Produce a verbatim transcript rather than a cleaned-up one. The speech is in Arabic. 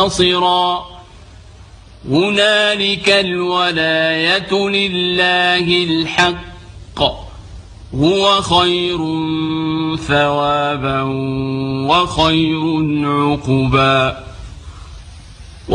ناصرا هنالك الولاية لله الحق هو خير ثوابا وخير عقبا.